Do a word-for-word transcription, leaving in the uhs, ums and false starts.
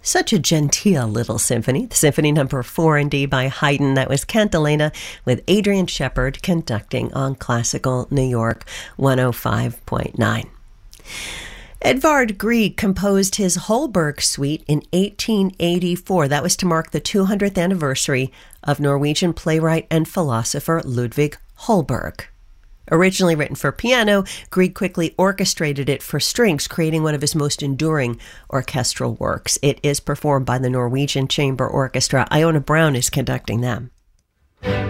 Such a genteel little symphony. The Symphony Number four in D by Haydn. That was Cantilena with Adrian Shepard conducting on Classical New York one oh five point nine. Edvard Grieg composed his Holberg Suite in eighteen eighty-four. That was to mark the two hundredth anniversary of Norwegian playwright and philosopher Ludvig Holberg. Originally written for piano, Grieg quickly orchestrated it for strings, creating one of his most enduring orchestral works. It is performed by the Norwegian Chamber Orchestra. Iona Brown is conducting them.